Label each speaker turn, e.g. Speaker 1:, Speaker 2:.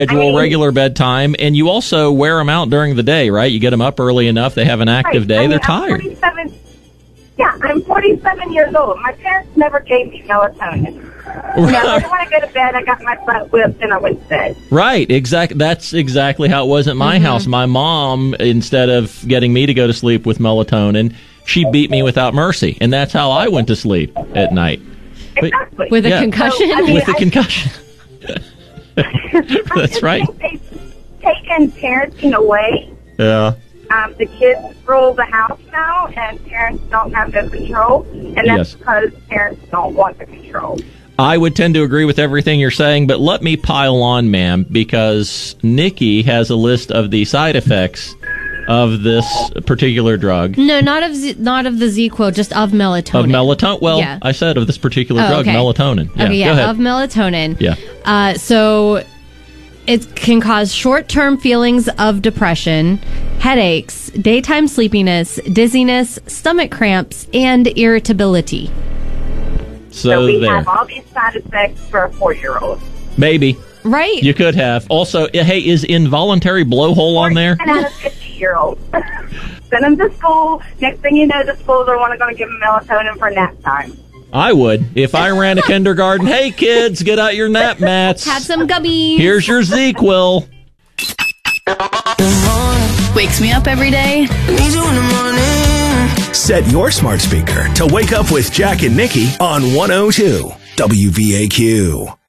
Speaker 1: regular bedtime, and you also wear them out during the day, right? You get them up early enough, they have an active day, they're tired.
Speaker 2: I'm 47 years old. My parents never gave me melatonin. When I go to bed, I got my butt whipped and I went to bed.
Speaker 1: Right, exactly. That's exactly how it was at my house. My mom, instead of getting me to go to sleep with melatonin, she beat me without mercy, and that's how I went to sleep at night.
Speaker 2: Exactly.
Speaker 3: With a concussion?
Speaker 2: So,
Speaker 1: with a concussion. That's right.
Speaker 2: They've taken parenting away.
Speaker 1: Yeah.
Speaker 2: The kids rule the house now, and parents don't have no control, and that's because parents don't want the control.
Speaker 1: I would tend to agree with everything you're saying, but let me pile on, ma'am, because Nikki has a list of the side effects of this particular drug.
Speaker 3: No, not of the ZzzQuil, just of melatonin.
Speaker 1: Of melatonin? Well, yeah. I said of this particular drug, melatonin. Yeah,
Speaker 3: okay,
Speaker 1: go ahead.
Speaker 3: Of melatonin.
Speaker 1: Yeah.
Speaker 3: So it can cause short-term feelings of depression, headaches, daytime sleepiness, dizziness, stomach cramps, and irritability.
Speaker 2: So we have all these side effects for a 4-year-old.
Speaker 1: Maybe.
Speaker 3: Right.
Speaker 1: You could have. Also, hey, is involuntary blowhole on there?
Speaker 2: And a 50-year-old. Send them to school. Next thing you know, the schools are going to give them melatonin for nap time.
Speaker 1: I would. If I ran a kindergarten, hey, kids, get out your nap mats.
Speaker 3: Have some gummies.
Speaker 1: Here's your ZzzQuil.
Speaker 4: Wakes me up every day.
Speaker 5: Set your smart speaker to wake up with Jack and Nikki on 102 WVAQ.